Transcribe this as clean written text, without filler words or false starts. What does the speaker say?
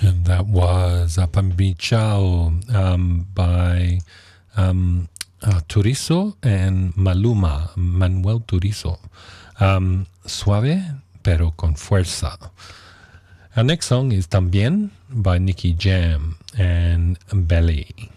And that was Apambichao by Turizo and Maluma, Manuel Turizo. Suave, pero con fuerza. Our next song is Tambien by Nicky Jam and Belly.